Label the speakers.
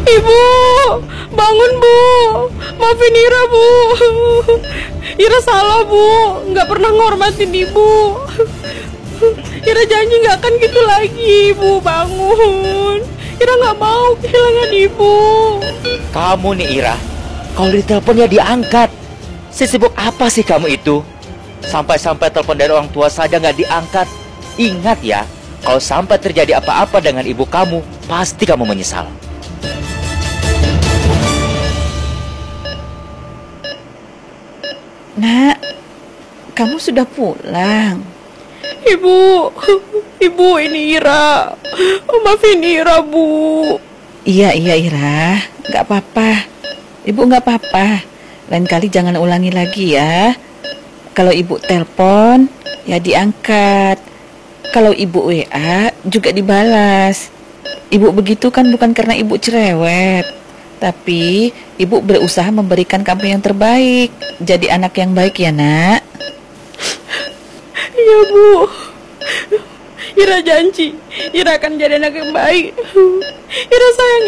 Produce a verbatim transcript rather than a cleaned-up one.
Speaker 1: Ibu, bangun Bu, maafin Ira Bu. Ira salah Bu, nggak pernah ngormatin Ibu. Ira janji nggak akan gitu lagi Bu, bangun. Ira nggak mau kehilangan Ibu.
Speaker 2: Kamu nih Ira, kalau ditelepon ya diangkat. Sesibuk apa sih kamu itu? Sampai-sampai telepon dari orang tua saja nggak diangkat. Ingat ya, kalau sampai terjadi apa-apa dengan ibu kamu, pasti kamu menyesal.
Speaker 3: Nak, kamu sudah pulang?
Speaker 1: Ibu, Ibu ini Ira. Maafin Ira Bu.
Speaker 3: Iya, iya Ira, nggak apa-apa. Ibu nggak apa-apa. Lain kali jangan ulangi lagi ya. Kalau ibu telepon, ya diangkat. Kalau ibu W A, juga dibalas. Ibu begitu kan bukan karena ibu cerewet, tapi ibu berusaha memberikan kamu yang terbaik. Jadi anak yang baik ya nak.
Speaker 1: Iya Bu. Ira janji, Ira akan jadi anak yang baik. Ira sayang